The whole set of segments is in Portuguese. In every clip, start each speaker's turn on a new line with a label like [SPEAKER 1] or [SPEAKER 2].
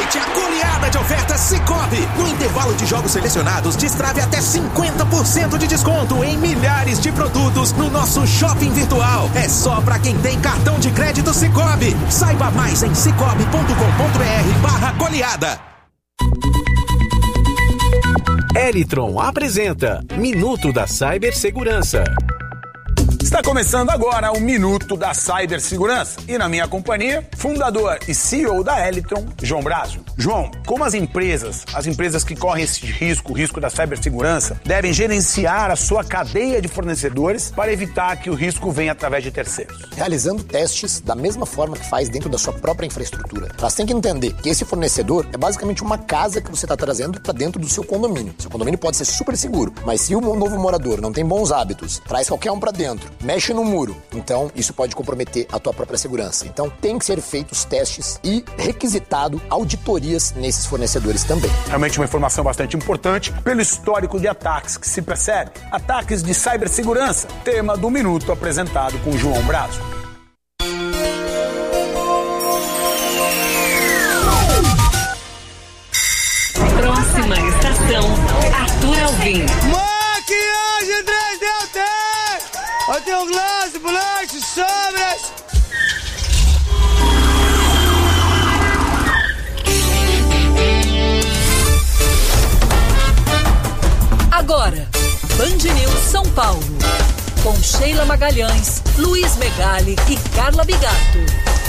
[SPEAKER 1] Aproveite a goleada de ofertas Sicoob. No intervalo de jogos selecionados, destrave até 50% de desconto em milhares de produtos no nosso shopping virtual. É só pra quem tem cartão de crédito Sicoob. Saiba mais em sicoob.com.br/goleada.
[SPEAKER 2] Eritron apresenta Minuto da Cibersegurança.
[SPEAKER 3] Está começando agora o Minuto da Cibersegurança e na minha companhia, fundador e CEO da Eritron, João Brazo. João, como as empresas que correm esse risco, o risco da cibersegurança, devem gerenciar a sua cadeia de fornecedores para evitar que o risco venha através de terceiros?
[SPEAKER 4] Realizando testes da mesma forma que faz dentro da sua própria infraestrutura. Você tem que entender que esse fornecedor é basicamente uma casa que você está trazendo para dentro do seu condomínio. Seu condomínio pode ser super seguro, mas se o novo morador não tem bons hábitos, traz qualquer um para dentro, mexe no muro, então isso pode comprometer a tua própria segurança. Então tem que ser feitos testes e requisitado auditorias nesses fornecedores também.
[SPEAKER 3] Realmente uma informação bastante importante pelo histórico de ataques que se percebe. Ataques de cibersegurança, tema do Minuto apresentado com João Brazo.
[SPEAKER 5] Próxima estação, Arthur Alvim.
[SPEAKER 6] Maquiagem 3D tem! Eu tenho glace, bolacha, sobras.
[SPEAKER 7] Agora, Band News São Paulo. Com Sheila Magalhães, Luiz Megali e Carla Bigato.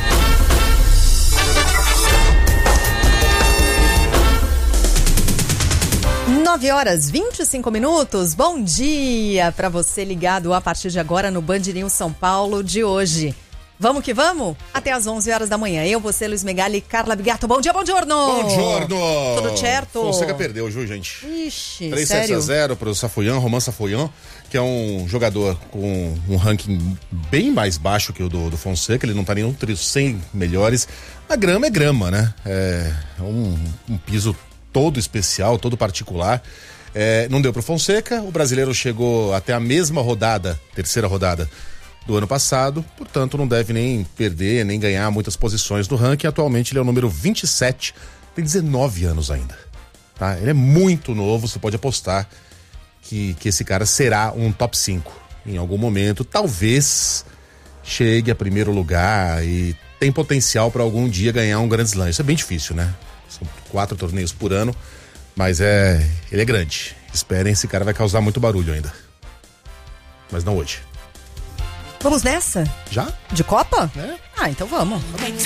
[SPEAKER 8] 9h25. Bom dia para você ligado a partir de agora no Band News São Paulo de hoje. Vamos que vamos? Até às 11h da manhã. Eu, você, Luiz Megali e Carla Bigato. Bom dia, bom giorno!
[SPEAKER 9] Bom giorno!
[SPEAKER 8] Tudo certo?
[SPEAKER 9] Fonseca perdeu, viu, gente?
[SPEAKER 8] Ixi,
[SPEAKER 9] 3-7-0 pro Safoyan, Roman Safoyan, que é um jogador com um ranking bem mais baixo que o do Fonseca. Ele não tá nem entre os 100 melhores. A grama é grama, né? É um piso todo especial, todo particular. Não deu pro Fonseca. O brasileiro chegou até a mesma rodada, terceira rodada do ano passado, portanto não deve nem perder, nem ganhar muitas posições no ranking. Atualmente ele é o número 27, tem 19 anos ainda, tá? Ele é muito novo, você pode apostar que esse cara será um top 5 em algum momento, talvez chegue a primeiro lugar e tem potencial para algum dia ganhar um Grand Slam. Isso é bem difícil, né? São 4 torneios por ano, mas ele é grande. Esperem, esse cara vai causar muito barulho ainda, mas não hoje.
[SPEAKER 8] Vamos nessa?
[SPEAKER 9] Já?
[SPEAKER 8] De Copa?
[SPEAKER 9] É.
[SPEAKER 8] Então vamos.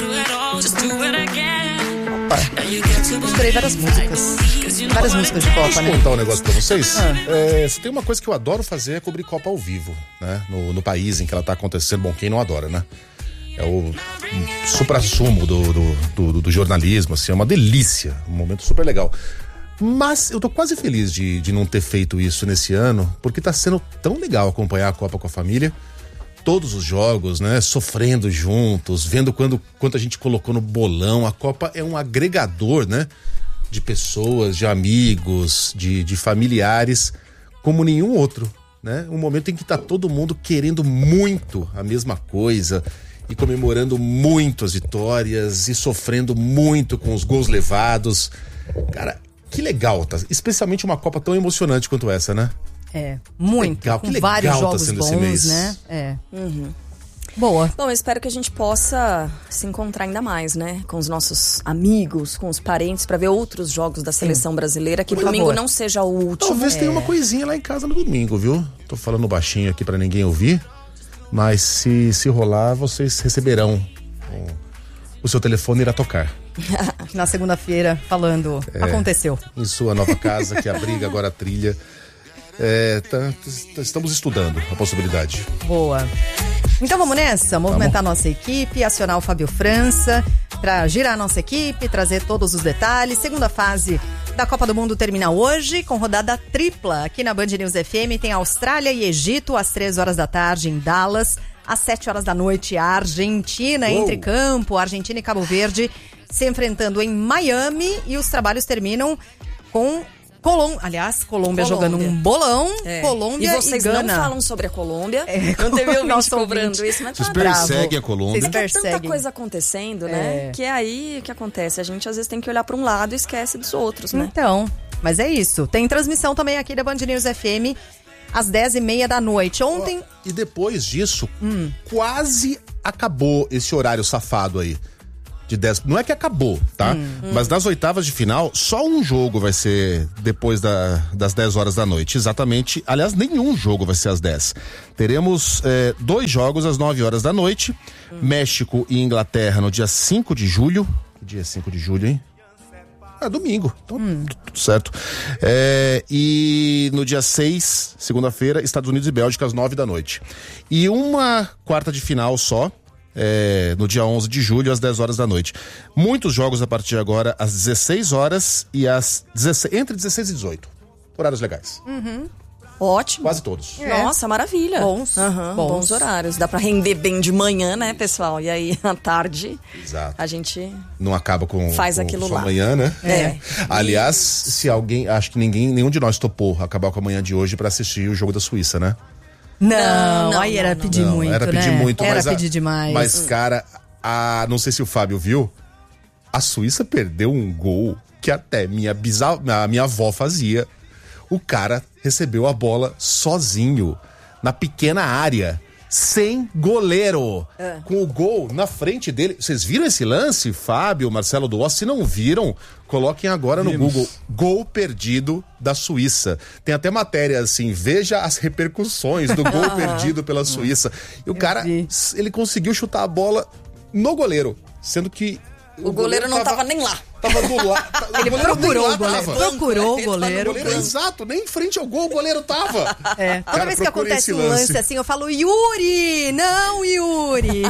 [SPEAKER 8] Misturei várias músicas. Várias músicas de Copa,
[SPEAKER 9] Deixa eu contar um negócio pra vocês. Se tem uma coisa que eu adoro fazer é cobrir Copa ao vivo, né? No país em que ela tá acontecendo. Bom, quem não adora, né? É o suprassumo do jornalismo, assim, é uma delícia. Um momento super legal. Mas eu tô quase feliz de não ter feito isso nesse ano, porque tá sendo tão legal acompanhar a Copa com a família. Todos os jogos, né? Sofrendo juntos, vendo quanto a gente colocou no bolão. A Copa é um agregador, né? De pessoas, de amigos, de familiares, como nenhum outro, né? Um momento em que tá todo mundo querendo muito a mesma coisa e comemorando muito as vitórias e sofrendo muito com os gols levados. Cara, que legal, tá? Especialmente uma Copa tão emocionante quanto essa, né?
[SPEAKER 8] Muito,
[SPEAKER 9] legal,
[SPEAKER 8] com vários jogos
[SPEAKER 9] tá
[SPEAKER 8] bons, né? Boa.
[SPEAKER 10] Bom, eu espero que a gente possa se encontrar ainda mais, né? Com os nossos amigos, com os parentes, pra ver outros jogos da seleção brasileira, que domingo não seja o último.
[SPEAKER 9] Talvez tenha uma coisinha lá em casa no domingo, viu? Tô falando baixinho aqui pra ninguém ouvir, mas se rolar, vocês receberão. O seu telefone irá tocar.
[SPEAKER 8] Na segunda-feira, falando, aconteceu.
[SPEAKER 9] Em sua nova casa, que abriga agora a trilha. Estamos estudando a possibilidade.
[SPEAKER 8] Boa. Então vamos nessa, movimentar a nossa equipe, acionar o Fábio França para girar a nossa equipe, trazer todos os detalhes. Segunda fase da Copa do Mundo termina hoje com rodada tripla aqui na Band News FM. Tem Austrália e Egito às 3h da tarde em Dallas. Às 7h da noite a Argentina entre campo, Argentina e Cabo Verde se enfrentando em Miami, e os trabalhos terminam com Colômbia jogando um bolão. Colômbia e
[SPEAKER 10] vocês
[SPEAKER 8] Gana.
[SPEAKER 10] não falam sobre a Colômbia. Não teve ouvinte cobrando isso, mas
[SPEAKER 9] vocês perseguem a Colômbia.
[SPEAKER 10] Tem tanta coisa acontecendo, né? Que é aí o que acontece. A gente às vezes tem que olhar para um lado e esquece dos outros, né?
[SPEAKER 8] Então, mas é isso. Tem transmissão também aqui da Band News FM às 10h30 da noite. Ontem...
[SPEAKER 9] E depois disso, quase acabou esse horário safado aí. De 10, não é que acabou, tá? Mas nas oitavas de final, só um jogo vai ser depois das 10 horas da noite. Exatamente, aliás, nenhum jogo vai ser às 10. Teremos 2 jogos às 9 horas da noite. México e Inglaterra no dia 5 de julho. Que dia é 5 de julho, hein? Domingo, então tudo certo. E no dia 6, segunda-feira, Estados Unidos e Bélgica às 9 da noite. E uma quarta de final só, no dia 11 de julho, às 10 horas da noite. Muitos jogos a partir de agora, às 16 horas e entre 16 e 18. Horários legais.
[SPEAKER 10] Ótimo.
[SPEAKER 9] Quase todos.
[SPEAKER 10] Nossa, maravilha. Bons horários. Dá pra render bem de manhã, né, pessoal? E aí, à tarde, a gente
[SPEAKER 9] não acaba com
[SPEAKER 10] faz aquilo
[SPEAKER 9] só
[SPEAKER 10] lá.
[SPEAKER 9] Amanhã, né? Aliás, se alguém, acho que nenhum de nós topou acabar com a manhã de hoje pra assistir o jogo da Suíça, né?
[SPEAKER 8] Não, aí era pedir muito,
[SPEAKER 9] era pedir muito,
[SPEAKER 8] era pedir demais.
[SPEAKER 9] Mas, cara, não sei se o Fábio viu, a Suíça perdeu um gol que até a minha avó fazia. O cara recebeu a bola sozinho, na pequena área, sem goleiro, com o gol na frente dele. Vocês viram esse lance, Fábio, Marcelo Duó? Se não viram, coloquem agora no Google. Gol perdido da Suíça. Tem até matéria assim, veja as repercussões do gol perdido pela Suíça. E o cara, ele conseguiu chutar a bola no goleiro, sendo que
[SPEAKER 10] o goleiro não tava nem lá.
[SPEAKER 9] Tava do lado.
[SPEAKER 8] Ele procurou o goleiro. Procurou o goleiro.
[SPEAKER 9] Exato, nem em frente ao gol o goleiro tava.
[SPEAKER 8] Toda vez que acontece um lance assim, eu falo, Yuri! Não, Yuri!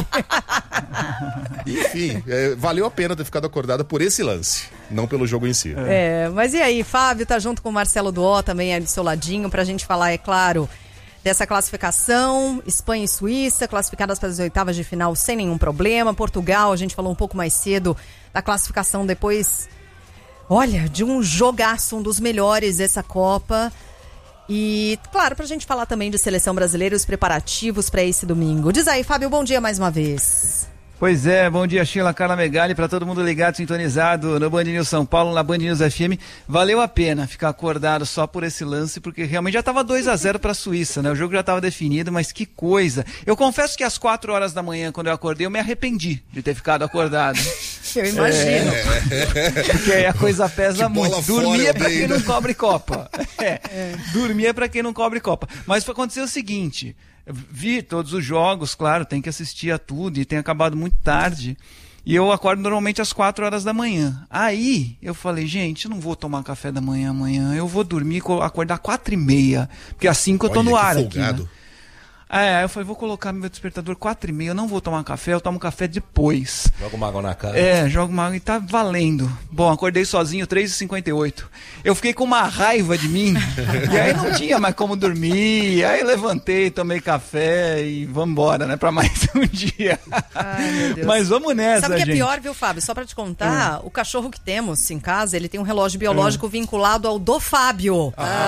[SPEAKER 9] Enfim, valeu a pena ter ficado acordada por esse lance, não pelo jogo em si.
[SPEAKER 8] Mas e aí, Fábio tá junto com o Marcelo Duó também aí do seu ladinho pra gente falar, é claro, dessa classificação, Espanha e Suíça, classificadas para as oitavas de final sem nenhum problema. Portugal, a gente falou um pouco mais cedo da classificação depois, olha, de um jogaço, um dos melhores dessa Copa. E, claro, pra gente falar também de seleção brasileira e os preparativos para esse domingo. Diz aí, Fábio, bom dia mais uma vez.
[SPEAKER 11] Pois é, bom dia, Sheila, Carla Megali, para todo mundo ligado, sintonizado no Band News São Paulo, na Band News FM. Valeu a pena ficar acordado só por esse lance, porque realmente já estava 2-0 para a Suíça, né? O jogo já estava definido, mas que coisa. Eu confesso que às 4 horas da manhã, quando eu acordei, eu me arrependi de ter ficado acordado.
[SPEAKER 8] Eu imagino.
[SPEAKER 11] Porque aí a coisa pesa muito. Dormir é para quem não cobre Copa. Dormir é para quem não cobre Copa. Mas foi acontecer o seguinte... Vi todos os jogos, claro, tem que assistir a tudo e tem acabado muito tarde. E eu acordo normalmente às 4 horas da manhã. Aí eu falei, gente, eu não vou tomar café da manhã amanhã, eu vou dormir, acordar 4h30, porque às 5 eu tô no ar aqui, né? Eu falei, vou colocar meu despertador 4h30, eu não vou tomar café, eu tomo café depois.
[SPEAKER 12] Joga uma água na cara.
[SPEAKER 11] Joga uma água e tá valendo. Bom, acordei sozinho, 3h58. Eu fiquei com uma raiva de mim, e aí não tinha mais como dormir, aí levantei, tomei café e vamos embora, né, pra mais um dia.
[SPEAKER 8] Ai, meu Deus.
[SPEAKER 11] Mas vamos nessa,
[SPEAKER 8] Sabe o que
[SPEAKER 11] gente.
[SPEAKER 8] é pior, viu, Fábio? Só pra te contar, o cachorro que temos em casa, ele tem um relógio biológico vinculado ao do Fábio.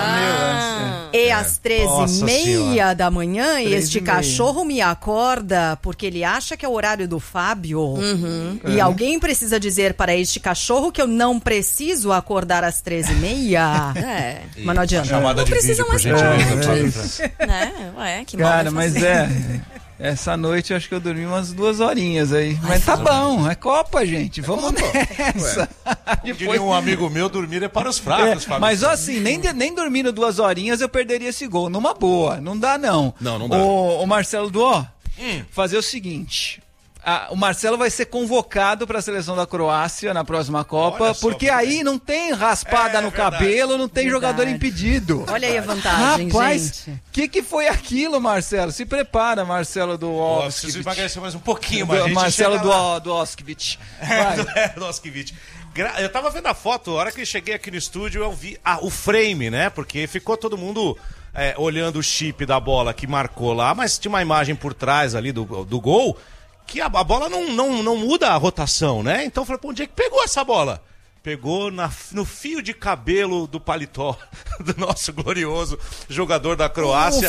[SPEAKER 8] E às 13h30 da manhã, este cachorro me acorda porque ele acha que é o horário do Fábio. E alguém precisa dizer para este cachorro que eu não preciso acordar às 13h30. Mas não adianta.
[SPEAKER 12] Chamada
[SPEAKER 10] não
[SPEAKER 12] de
[SPEAKER 10] precisa
[SPEAKER 12] vídeo,
[SPEAKER 10] mais
[SPEAKER 12] por gentileza.
[SPEAKER 10] Que mal.
[SPEAKER 11] Cara, mas essa noite eu acho que eu dormi umas 2 horinhas aí. Mas tá bom, é Copa, gente. Vamos nessa.
[SPEAKER 12] Diria um amigo meu, dormir é para os fracos, Fábio.
[SPEAKER 11] Mas assim, nem dormindo 2 horinhas eu perderia esse gol. Numa boa, não dá não.
[SPEAKER 9] Não dá.
[SPEAKER 11] O Marcelo Duó, fazer o seguinte... o Marcelo vai ser convocado para a seleção da Croácia na próxima Copa, porque aí não tem raspada no cabelo, não tem jogador impedido.
[SPEAKER 8] Olha aí a vantagem,
[SPEAKER 11] rapaz,
[SPEAKER 8] gente.
[SPEAKER 11] Que foi aquilo, Marcelo? Se prepara, Marcelo do Oskvich.
[SPEAKER 12] Preciso emagrecer mais um pouquinho, mas a gente
[SPEAKER 11] Marcelo do Oskvich.
[SPEAKER 12] Do Oskvich. Eu tava vendo a foto, a hora que eu cheguei aqui no estúdio, eu vi o frame, né? Porque ficou todo mundo olhando o chip da bola que marcou lá, mas tinha uma imagem por trás ali do gol, que a bola não muda a rotação, né? Então eu falei, onde é que pegou essa bola? pegou no fio de cabelo do paletó do nosso glorioso jogador da Croácia.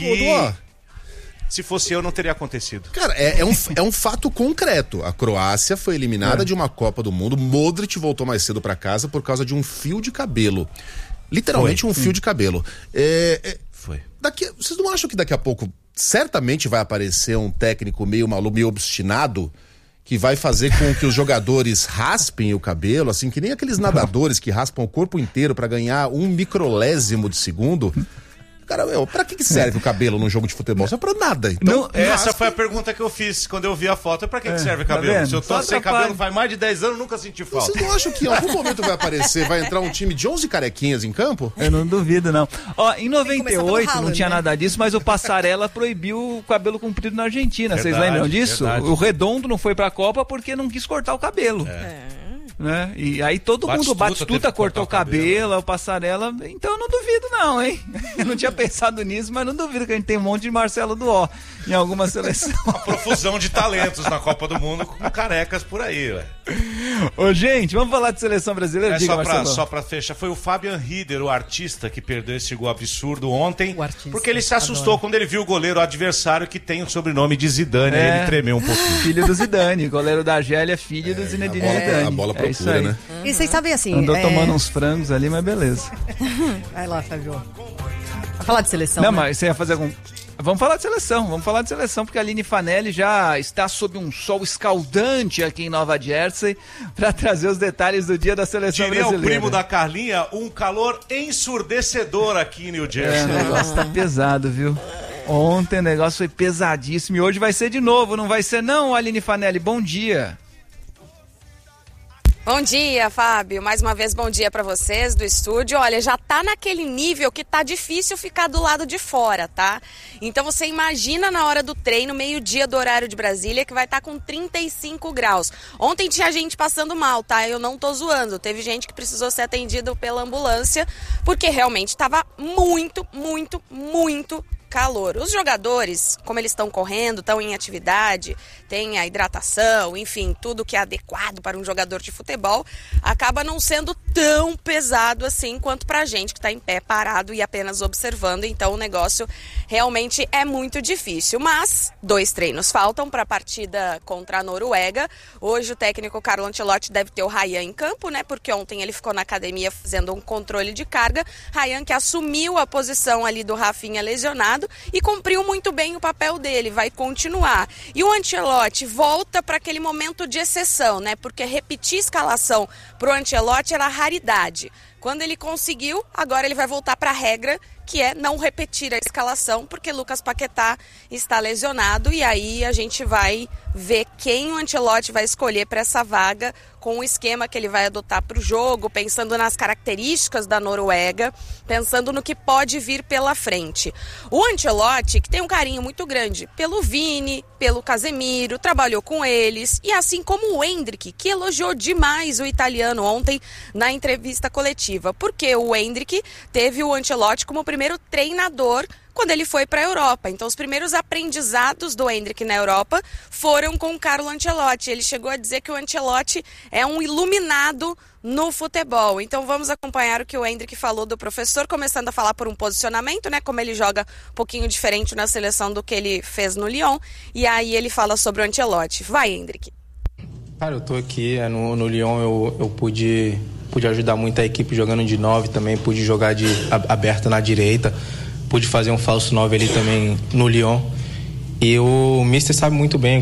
[SPEAKER 12] Se fosse eu, não teria acontecido.
[SPEAKER 9] Cara, é um fato concreto. A Croácia foi eliminada de uma Copa do Mundo. Modric voltou mais cedo pra casa por causa de um fio de cabelo. Literalmente fio de cabelo.
[SPEAKER 12] Foi.
[SPEAKER 9] Vocês não acham que daqui a pouco certamente vai aparecer um técnico meio maluco, meio obstinado, que vai fazer com que os jogadores raspem o cabelo, assim, que nem aqueles nadadores que raspam o corpo inteiro pra ganhar 1 microlésimo de segundo? Cara, pra que serve o cabelo num jogo de futebol? Só pra nada. Então,
[SPEAKER 12] essa foi a pergunta que eu fiz quando eu vi a foto. Pra que serve o cabelo? Se eu tô sem cabelo faz mais de 10 anos, nunca senti falta.
[SPEAKER 9] Vocês não acham que em algum momento vai entrar um time de 11 carequinhas em campo?
[SPEAKER 11] Eu não duvido, não. Ó, em 98 não tinha nada disso, mas o Passarella proibiu o cabelo comprido na Argentina. Vocês lembram disso? Verdade. O Redondo não foi pra Copa porque não quis cortar o cabelo. Né? E aí todo mundo, Batistuta cortou o cabelo, o Passarella, então eu não duvido não, hein? Eu não tinha pensado nisso, mas não duvido que a gente tem um monte de Marcelo Duó em alguma seleção.
[SPEAKER 12] Uma profusão de talentos na Copa do Mundo com carecas por aí, velho.
[SPEAKER 11] Ô, gente, vamos falar de seleção brasileira?
[SPEAKER 12] Só pra fechar, foi o Fabian Rieder, o artista, que perdeu esse gol absurdo ontem, porque ele se assustou quando ele viu o goleiro adversário que tem o sobrenome de Zidane, aí ele tremeu um pouquinho.
[SPEAKER 11] Filho do Zidane, goleiro da Argélia, filho do Zinedine Zidane.
[SPEAKER 9] A bola procura, né?
[SPEAKER 8] E vocês sabem assim...
[SPEAKER 11] Andou tomando uns frangos ali, mas beleza.
[SPEAKER 8] Vai lá, Fábio. Vai falar de seleção,
[SPEAKER 11] Não,
[SPEAKER 8] né?
[SPEAKER 11] mas você ia fazer algum... Vamos falar de seleção, porque a Aline Fanelli já está sob um sol escaldante aqui em Nova Jersey para trazer os detalhes do dia da seleção brasileira.
[SPEAKER 12] Diria o primo da Carlinha, um calor ensurdecedor aqui em New Jersey.
[SPEAKER 11] O negócio tá pesado, viu? Ontem o negócio foi pesadíssimo e hoje vai ser de novo, não vai ser não, Aline Fanelli? Bom dia.
[SPEAKER 10] Bom dia, Fábio. Mais uma vez, bom dia para vocês do estúdio. Olha, já tá naquele nível que tá difícil ficar do lado de fora, tá? Então você imagina na hora do treino, meio-dia do horário de Brasília, que vai estar com 35 graus. Ontem tinha gente passando mal, tá? Eu não tô zoando. Teve gente que precisou ser atendido pela ambulância, porque realmente tava muito calor. Os jogadores, como eles estão correndo, estão em atividade, tem a hidratação, enfim, tudo que é adequado para um jogador de futebol, acaba não sendo tão pesado assim quanto pra gente que está em pé, parado e apenas observando. Então o negócio realmente é muito difícil. Mas 2 treinos faltam para a partida contra a Noruega. Hoje o técnico Carlo Ancelotti deve ter o Rayan em campo, né? Porque ontem ele ficou na academia fazendo um controle de carga. Rayan que assumiu a posição ali do Rafinha lesionado e cumpriu muito bem o papel dele, vai continuar. E o Ancelotti volta para aquele momento de exceção, né? Porque repetir escalação pro Ancelotti era raridade. Quando ele conseguiu, agora ele vai voltar para a regra, que é não repetir a escalação, porque Lucas Paquetá está lesionado e aí a gente vai ver quem o Ancelotti vai escolher para essa vaga, com o esquema que ele vai adotar para o jogo, pensando nas características da Noruega, pensando no que pode vir pela frente. O Ancelotti, que tem um carinho muito grande pelo Vini, pelo Casemiro, trabalhou com eles, e assim como o Endrick, que elogiou demais o italiano ontem na entrevista coletiva, porque o Endrick teve o Ancelotti como primeiro treinador quando ele foi para a Europa. Então, os primeiros aprendizados do Endrick na Europa foram com o Carlo Ancelotti. Ele chegou a dizer que o Ancelotti é um iluminado no futebol. Então, vamos acompanhar o que o Endrick falou do professor, começando a falar por um posicionamento, né? Como ele joga um pouquinho diferente na seleção do que ele fez no Lyon. E aí ele fala sobre o Ancelotti. Vai, Endrick.
[SPEAKER 13] Cara, eu tô aqui no Lyon, eu pude ajudar muito a equipe jogando de 9 também, pude jogar de aberta na direita, pude fazer um falso 9 ali também no Lyon. E o mister sabe muito bem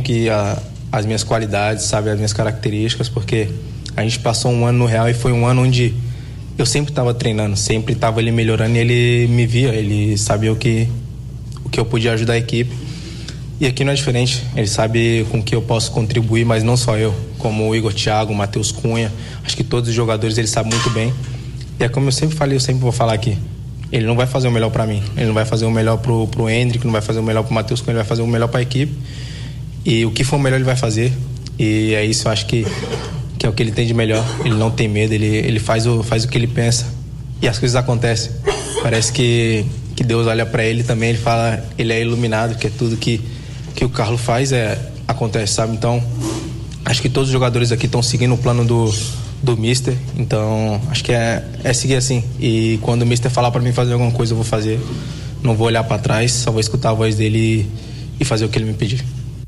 [SPEAKER 13] as minhas qualidades, sabe as minhas características, porque a gente passou um ano no Real e foi um ano onde eu sempre estava treinando, sempre estava ali melhorando, e ele me via, ele sabia o que eu podia ajudar a equipe. E aqui não é diferente, ele sabe com que eu posso contribuir, mas não só eu, como o Igor Thiago, o Matheus Cunha, acho que todos os jogadores ele sabe muito bem. E é como eu sempre falei, eu sempre vou falar aqui, ele não vai fazer o melhor para mim, ele não vai fazer o melhor pro Endrick, não vai fazer o melhor pro Matheus Cunha, ele vai fazer o melhor para a equipe, e o que for melhor ele vai fazer, e é isso, eu acho que é o que ele tem de melhor. Ele não tem medo, ele faz o que ele pensa e as coisas acontecem. Parece que Deus olha para ele também, ele fala, ele é iluminado, que é tudo que o Carlos faz acontece, sabe? Então acho que todos os jogadores aqui estão seguindo o plano do Mister. Então, acho que é seguir assim. E quando o Mister falar para mim fazer alguma coisa, eu vou fazer. Não vou olhar para trás, só vou escutar a voz dele e fazer o que ele me pedir.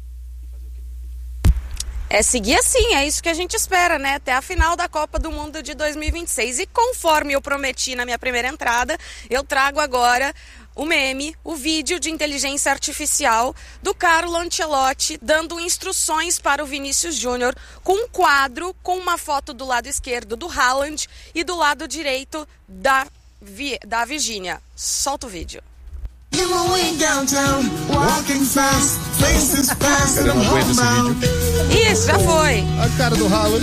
[SPEAKER 10] É seguir assim, é isso que a gente espera, né? Até a final da Copa do Mundo de 2026. E conforme eu prometi na minha primeira entrada, eu trago agora o meme, o vídeo de inteligência artificial do Carlo Ancelotti dando instruções para o Vinícius Júnior com um quadro com uma foto do lado esquerdo do Haaland e do lado direito da Virgínia. Solta o vídeo.
[SPEAKER 9] Eu não aguento esse vídeo.
[SPEAKER 10] Isso, já foi.
[SPEAKER 9] A cara do Haaland.